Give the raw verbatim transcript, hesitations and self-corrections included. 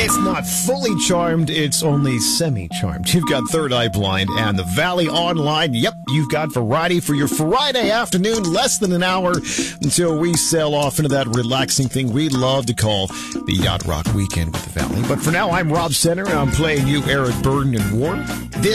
It's not fully charmed, it's only semi-charmed. You've got Third Eye Blind and the Valley Online. Yep, you've got variety for your Friday afternoon, less than an hour until we sail off into that relaxing thing we love to call the Yacht Rock Weekend with the Valley. But for now, I'm Rob Center, and I'm playing you Eric Burden and War. This